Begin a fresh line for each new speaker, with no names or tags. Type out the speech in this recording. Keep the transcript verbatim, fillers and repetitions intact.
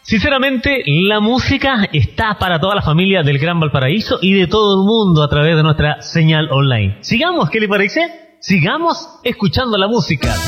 Sinceramente, la música está para toda la familia del Gran Valparaíso y de todo el mundo a través de nuestra señal online. Sigamos, ¿qué le parece? Sigamos escuchando la música.